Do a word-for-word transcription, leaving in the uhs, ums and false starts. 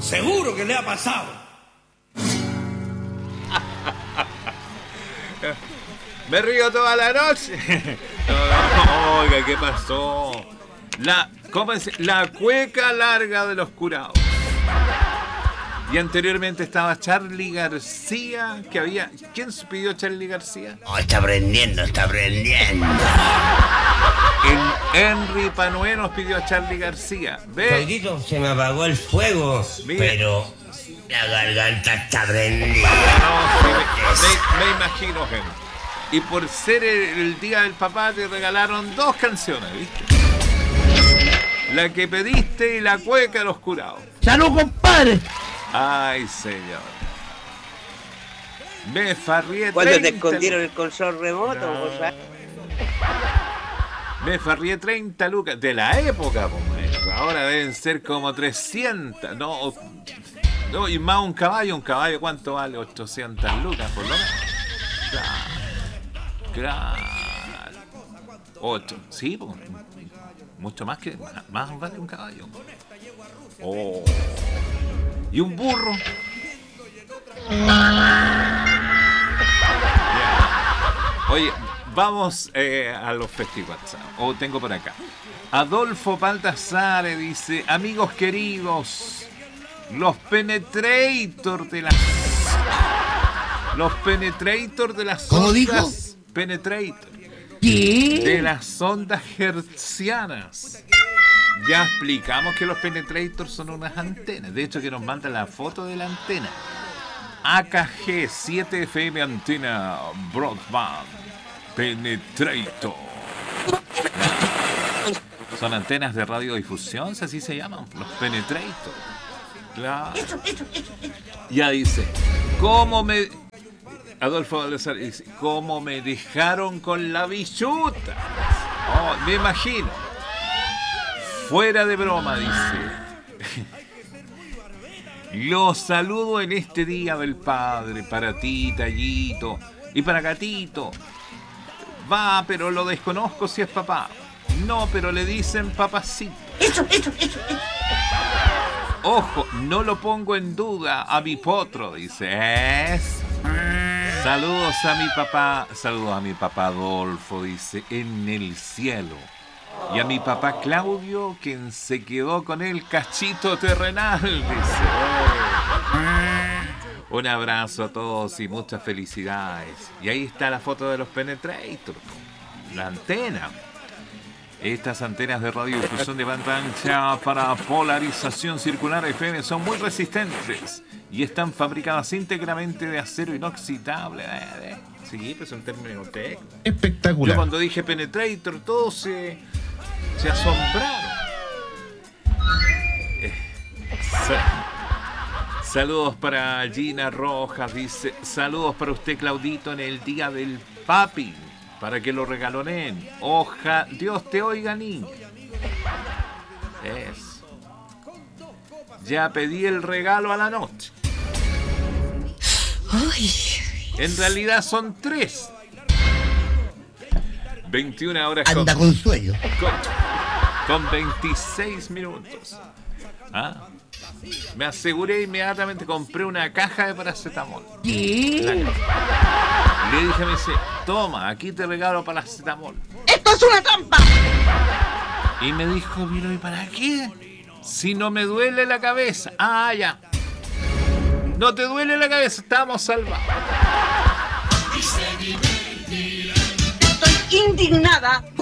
Seguro que le ha pasado. Me río toda la noche. No, no, oiga, ¿qué pasó? La, ¿cómo es? La cueca larga de los curados. Y anteriormente estaba Charly García, que había... ¿Quién se pidió Charly García? Oh, está aprendiendo, está aprendiendo. El Henry Panué nos pidió a Charly García. ¿Ve? Claudito, se me apagó el fuego, Mira. pero la garganta está prendida. No, sí, me, me, me imagino, Henry. Y por ser el, el día del papá te regalaron dos canciones, ¿viste? La que pediste y la cueca de los curados. ¡Salud, compadre! Ay, señor. Me farrié ¿Cuándo te escondieron el control remoto? No. O sea? Me farrié treinta lucas. De la época, pues, maestro. Ahora deben ser como trescientas. No, no, y más un caballo. Un caballo, ¿cuánto vale? ochocientas lucas, por lo menos. Claro. Claro. ocho. Sí, pues. Mucho más que... Más vale un caballo. Oh... Y un burro. Oye, vamos eh, a los festivales. O oh, tengo por acá. Adolfo Baldassare dice: amigos queridos, los Penetrator de las. Los Penetrator de las ¿Cómo ondas. dijo? Penetrator. ¿Qué? De las ondas hertzianas. Ya explicamos que los Penetrators son unas antenas. De hecho, que nos mandan la foto de la antena. A K G siete F M antena broadband Penetrator. Son antenas de radiodifusión, así se llaman, los Penetrators. Claro. Ya dice, ¿cómo me... Adolfo Baldassar dice, ¿cómo me dejaron con la bichuta? Oh, me imagino. Fuera de broma, dice. Los saludo en este día del padre. Para ti, Tallito. Y para Gatito. Va, pero lo desconozco si es papá. No, pero le dicen papacito. Eso, eso, eso, eso. Ojo, no lo pongo en duda a mi potro, dice. Es. Saludos a mi papá. Saludos a mi papá Adolfo, dice. En el cielo. Y a mi papá Claudio, quien se quedó con el cachito terrenal, dice. Un abrazo a todos y muchas felicidades. Y ahí está la foto de los Penetrators. La antena. Estas antenas de radiodifusión de banda ancha para polarización circular F M son muy resistentes y están fabricadas íntegramente de acero inoxidable. Sí, pues un término técnico. Espectacular. Yo cuando dije Penetrator, todos se, se asombraron. Eh, sa- saludos para Gina Rojas, dice, saludos para usted, Claudito, en el día del papi, para que lo regaloneen. Oja, Dios te oiga, niño. Es. Ya pedí el regalo a la noche. Ay. En realidad son tres. veintiuna horas Anda con, con sueño. Con, con veintiséis minutos. ¿Ah? Me aseguré inmediatamente, compré una caja de paracetamol. ¿Qué? Le dije, me dice, toma, aquí te regalo paracetamol. ¡Esto es una trampa! Y me dijo, mira, ¿y para qué? Si no me duele la cabeza. Ah, ya. No te duele la cabeza, estamos salvados. Estoy indignada